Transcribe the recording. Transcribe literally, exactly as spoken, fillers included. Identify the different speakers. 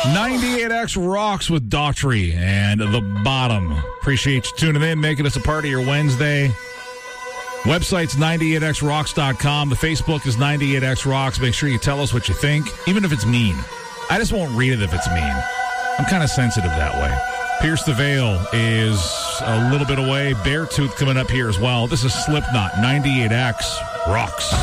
Speaker 1: ninety-eight X rocks with Daughtry and The Bottom. Appreciate you tuning in, making us a part of your Wednesday. Website's ninety-eight x rocks dot com. The Facebook is ninety-eight X rocks. Make sure you tell us what you think, even if it's mean. I just won't read it if it's mean. I'm kind of sensitive that way. Pierce the Veil is a little bit away. Beartooth coming up here as well. This is Slipknot, ninety-eight X rocks.